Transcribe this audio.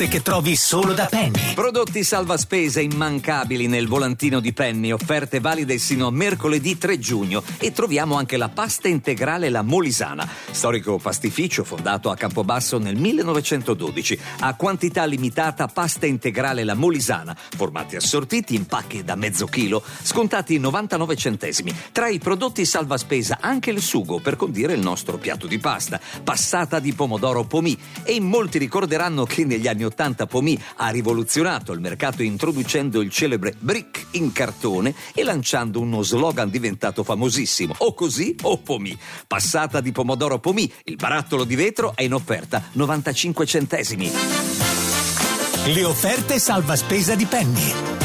offerte che trovi solo da Penny. Prodotti salva spesa immancabili nel volantino di Penny, offerte valide sino a mercoledì 3 giugno. E troviamo anche la pasta integrale La Molisana, storico pastificio fondato a Campobasso nel 1912. A quantità limitata pasta integrale La Molisana, formati assortiti in pacchi da mezzo chilo, scontati 99 centesimi. Tra i prodotti salva spesa anche il sugo per condire il nostro piatto di pasta, passata di pomodoro Pomì. E in molti ricorderanno che negli anni 80 Pomì ha rivoluzionato il mercato introducendo il celebre brick in cartone e lanciando uno slogan diventato famosissimo: o così o Pomì. Passata di pomodoro Pomì, il barattolo di vetro è in offerta 95 centesimi. Le offerte salva spesa di Penny.